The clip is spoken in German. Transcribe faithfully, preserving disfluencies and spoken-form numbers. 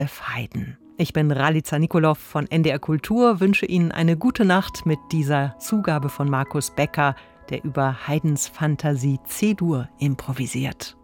of Haydn. Ich bin Ralica Nikolov von N D R Kultur, wünsche Ihnen eine gute Nacht mit dieser Zugabe von Markus Becker, der über Haydns Fantasie C-Dur improvisiert.